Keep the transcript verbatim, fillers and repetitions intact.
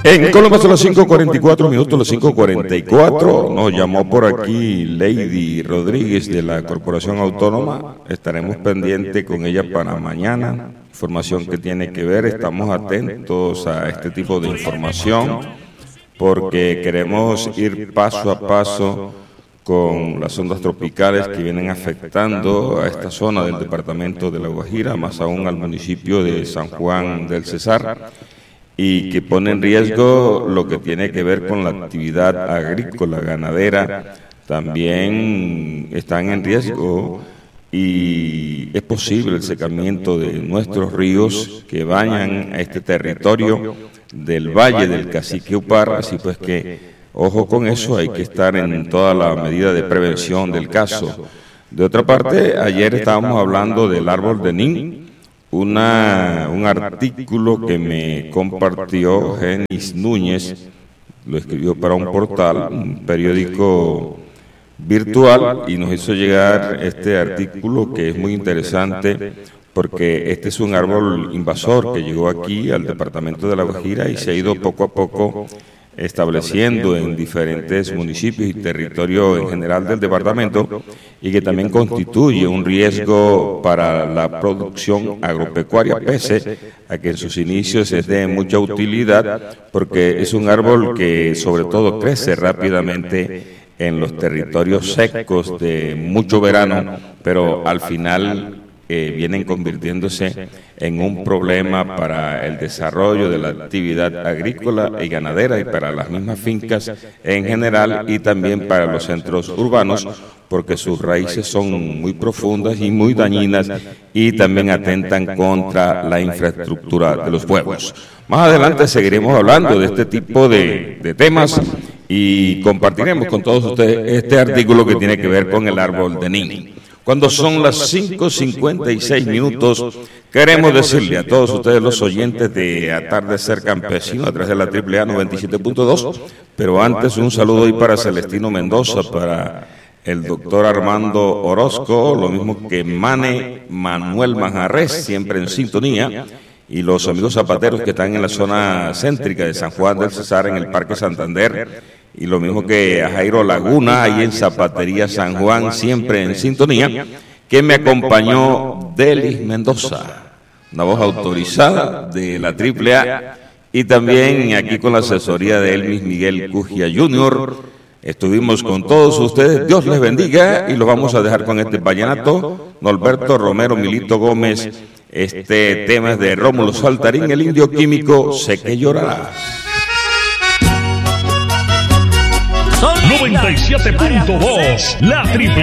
En Colombia son las cinco cuarenta y cuatro minutos, las cinco cuarenta y cuatro. Nos llamó por aquí Lady Rodríguez de la Corporación Autónoma. Estaremos pendientes con ella para mañana. Información que tiene que ver. Estamos atentos a este tipo de información porque queremos ir paso a paso con las ondas tropicales que vienen afectando a esta zona del departamento de La Guajira, más aún al municipio de San Juan del Cesar, y que pone en riesgo lo que tiene que ver con la actividad agrícola, ganadera. También están en riesgo y es posible el secamiento de nuestros ríos que bañan a este territorio del Valle del Cacique Upar, así pues que ojo con eso, hay que estar en toda la medida de prevención del caso. De otra parte, ayer estábamos hablando del árbol de Nin, una, un artículo que me compartió Genis Núñez, lo escribió para un portal, un periódico virtual, y nos hizo llegar este artículo que es muy interesante porque este es un árbol invasor que llegó aquí al departamento de La Guajira y se ha ido poco a poco estableciendo en diferentes municipios y territorio en general del departamento, y que también constituye un riesgo para la producción agropecuaria, pese a que en sus inicios es de mucha utilidad, porque es un árbol que sobre todo crece rápidamente en los territorios secos de mucho verano, pero al final Eh, vienen convirtiéndose en un problema para el desarrollo de la actividad agrícola y ganadera y para las mismas fincas en general, y también para los centros urbanos, porque sus raíces son muy profundas y muy dañinas y también atentan contra la infraestructura de los pueblos. Más adelante seguiremos hablando de este tipo de, de temas y compartiremos con todos ustedes este artículo que tiene que ver con el árbol de Nin. Cuando son las cinco cincuenta y seis minutos, queremos decirle a todos ustedes, los oyentes de Atardecer Campesino a través de la Triple A noventa y siete punto dos, pero antes un saludo hoy para Celestino Mendoza, para el doctor Armando Orozco, lo mismo que Mane Manuel Manjarres, siempre en sintonía, y los amigos zapateros que están en la zona céntrica de San Juan del Cesar, en el Parque Santander, y lo mismo que a Jairo Laguna, ahí en Zapatería San Juan, siempre en sintonía, que me acompañó Delis Mendoza, una voz autorizada de la Triple A, y también aquí con la asesoría de Elvis Miguel Cugia junior Estuvimos con todos ustedes, Dios les bendiga, y los vamos a dejar con este vallenato, Norberto Romero Milito Gómez. Este tema es de Rómulo Saltarín, el indio químico, Sé que llorarás. noventa y siete punto dos, la Triple